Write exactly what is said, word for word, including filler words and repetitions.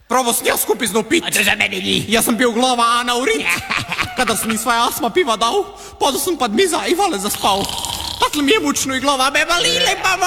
Probao sam ja skupi znopit. A to za mene ni. Ja sam bio glava Ana u rit. Kada sam mi svoja asma piva dao, podo sam pad miza i vale zaspao. Takle mi je mučno i glava me boli, lepa